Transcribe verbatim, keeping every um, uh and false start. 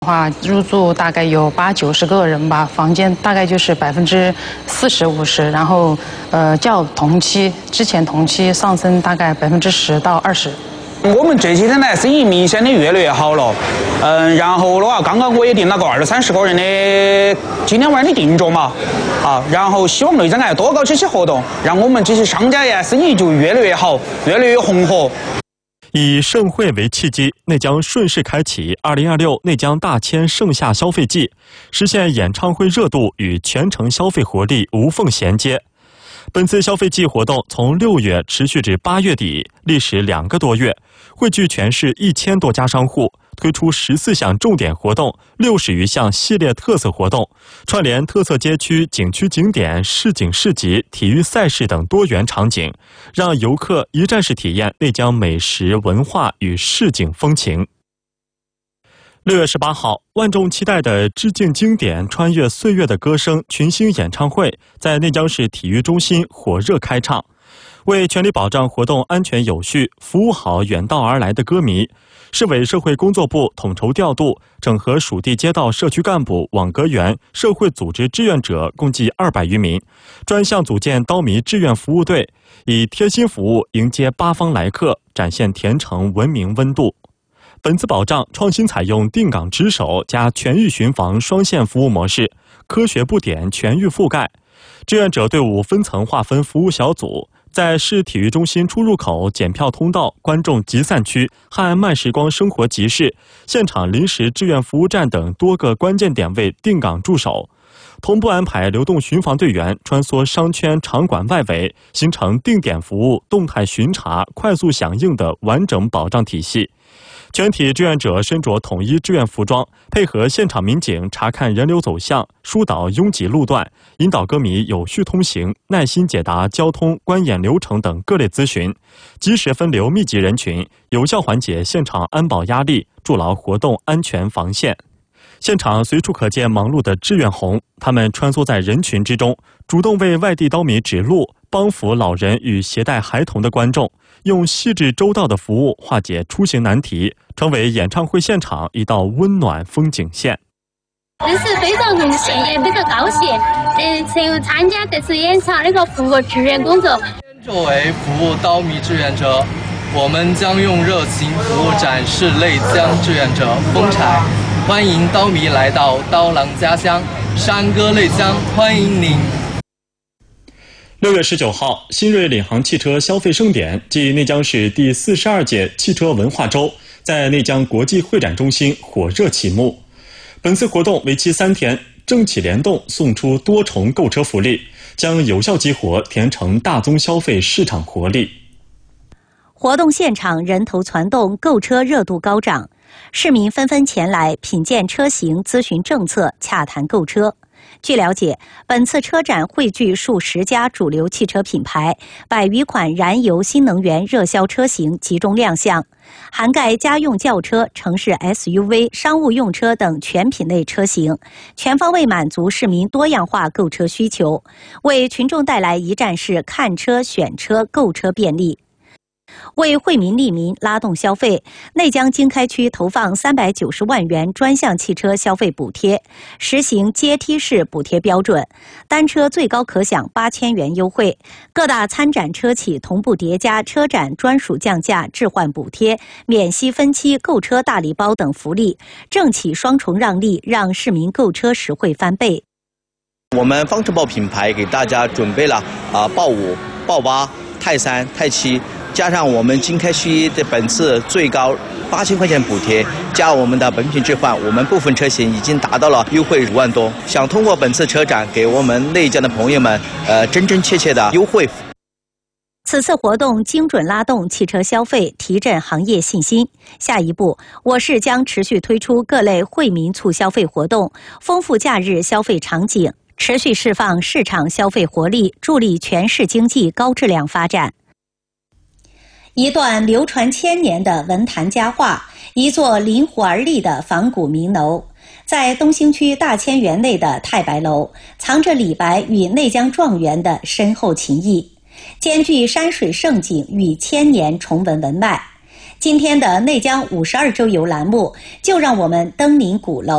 话入住大概有八九十个人吧，房间大概就是百分之四十五十，然后呃较同期之前同期上升大概百分之十到二十。 我们这几天呢，生意明显的越来越好了，嗯，然后的话，刚刚我也订了个二三十个人的今天晚上的定桌嘛，啊，然后希望内江呢多搞这些活动，让我们这些商家呀生意就越来越好，越来越红火。 以盛会为契机，内江顺势开启二零二六内江大千盛夏消费季，实现演唱会热度与全城消费活力无缝衔接。本次消费季活动从六月持续至八月底，历时两个多月，汇聚全市一千多家商户，推出十四项重点活动、六十余项系列特色活动，串联特色街区、景区景点、市井市集、体育赛事等多元场景，让游客一站式体验内江美食文化与市井风情。 六月十八号，万众期待的致敬经典、穿越岁月的歌声群星演唱会在内江市体育中心火热开唱。为全力保障活动安全有序，服务好远道而来的歌迷，市委社会工作部统筹调度，整合属地街道社区干部、网格员、社会组织志愿者共计二百余名，专项组建刀迷志愿服务队，以贴心服务迎接八方来客，展现甜城文明温度。 本次保障创新采用定岗值守加全域巡防双线服务模式，科学布点全域覆盖。志愿者队伍分层划分服务小组，在市体育中心出入口、检票通道、观众集散区和慢时光生活集市、现场临时志愿服务站等多个关键点位定岗驻守，同步安排流动巡防队员穿梭商圈、场馆外围，形成定点服务、动态巡查、快速响应的完整保障体系。 全体志愿者身着统一志愿服装，配合现场民警查看人流走向，疏导拥挤路段，引导歌迷有序通行，耐心解答交通、观演流程等各类咨询，及时分流密集人群，有效缓解现场安保压力，筑牢活动安全防线。现场随处可见忙碌的志愿红，他们穿梭在人群之中，主动为外地刀迷指路，帮扶老人与携带孩童的观众。 用细致周到的服务化解出行难题，成为演唱会现场一道温暖风景线。 这是非常荣幸，也非常高兴，嗯，参参加这次演唱那个服务志愿工作。 作为服务刀迷志愿者，我们将用热情服务展示内江志愿者风采，欢迎刀迷来到刀郎家乡，山歌内江，欢迎您。 六月十九号，新锐领航汽车消费盛典暨内江市第四十二届汽车文化周在内江国际会展中心火热启幕。本次活动为期三天，政企联动送出多重购车福利，将有效激活田城大宗消费市场活力。 活动现场人头攒动，购车热度高涨，市民纷纷前来品鉴车型、咨询政策、洽谈购车。 据了解，本次车展汇聚数十家主流汽车品牌，百余款燃油新能源热销车型集中亮相，涵盖家用轿车、城市 S U V、商务用车等全品类车型，全方位满足市民多样化购车需求，为群众带来一站式看车、选车、购车便利。 为惠民利民拉动消费，内江经开区投放三百九十万元专项汽车消费补贴，实行阶梯式补贴标准，单车最高可享八千元优惠。各大参展车企同步叠加车展专属降价置换补贴、免息分期购车大礼包等福利，政企双重让利，让市民购车实惠翻倍。 我们方程豹品牌给大家准备了啊豹五、豹八、泰三、泰七。 加上我们经开区的本次最高八千块钱补贴，加我们的本品置换，我们部分车型已经达到了优惠五万多。想通过本次车展给我们内江的朋友们，呃，真真切切的优惠。 此次活动精准拉动汽车消费，提振行业信心。下一步，我市将持续推出各类惠民促消费活动，丰富假日消费场景，持续释放市场消费活力，助力全市经济高质量发展。 一段流传千年的文坛佳话，一座临湖而立的仿古名楼，在东兴区大千园内的太白楼，藏着李白与内江状元的深厚情谊，兼具山水胜景与千年崇文文脉。 今天的内江五十二周游栏目，就让我们登临鼓楼。